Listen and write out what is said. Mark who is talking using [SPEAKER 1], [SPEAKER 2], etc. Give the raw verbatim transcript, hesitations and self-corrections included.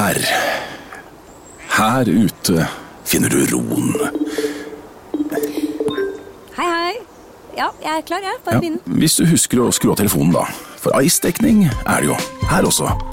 [SPEAKER 1] Her, her ute finner du roen.
[SPEAKER 2] Hei, hei. Ja, jeg er klar, jeg. Bare
[SPEAKER 1] Ja,
[SPEAKER 2] begynn.
[SPEAKER 1] hvis du husker å skru av telefonen da. For ice-dekning er det jo her også.